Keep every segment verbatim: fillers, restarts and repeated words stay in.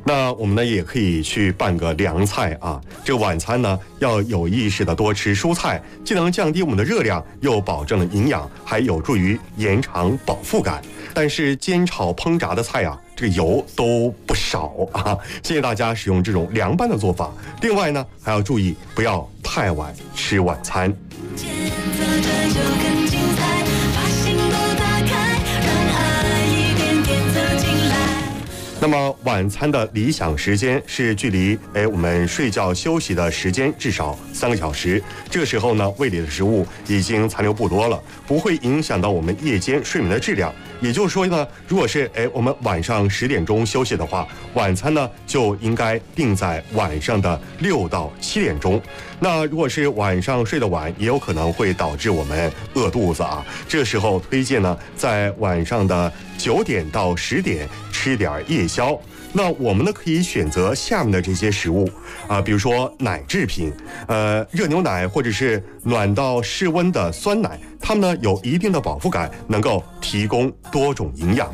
那我们呢也可以去拌个凉菜啊。这个晚餐呢要有意识的多吃蔬菜，既能降低我们的热量，又保证了营养，还有助于延长饱腹感。但是煎炒烹炸的菜啊，这个油都不少啊，建议大家使用这种凉拌的做法。另外呢，还要注意不要太晚吃晚餐。那么晚餐的理想时间是距离哎我们睡觉休息的时间至少三个小时。这个时候呢，胃里的食物已经残留不多了，不会影响到我们夜间睡眠的质量。也就是说呢，如果是哎我们晚上十点钟休息的话，晚餐呢就应该定在晚上的六到七点钟。那如果是晚上睡得晚，也有可能会导致我们饿肚子啊。这个时候推荐呢，在晚上的九点到十点吃点夜宵。那我们呢可以选择下面的这些食物啊、呃，比如说奶制品，呃，热牛奶或者是暖到室温的酸奶，它们呢有一定的饱腹感，能够提供多种营养。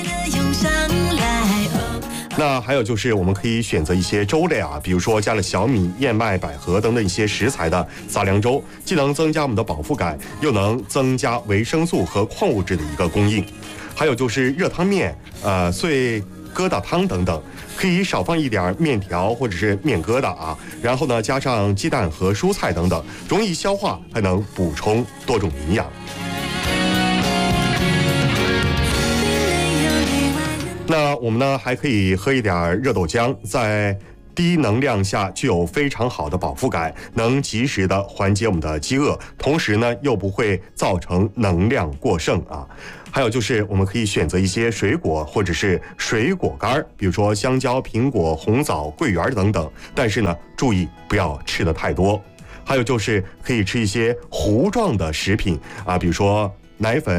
那还有就是我们可以选择一些粥类啊，比如说加了小米、燕麦、百合等等一些食材的杂粮粥，既能增加我们的饱腹感，又能增加维生素和矿物质的一个供应。还有就是热汤面、呃碎疙瘩汤等等，可以少放一点面条或者是面疙瘩啊，然后呢加上鸡蛋和蔬菜等等，容易消化，还能补充多种营养。那我们呢还可以喝一点热豆浆，在低能量下具有非常好的饱腹感，能及时的缓解我们的饥饿，同时呢又不会造成能量过剩啊。还有就是我们可以选择一些水果或者是水果干，比如说香蕉、苹果、红枣、桂圆等等，但是呢注意不要吃的太多。还有就是可以吃一些糊状的食品啊，比如说奶粉、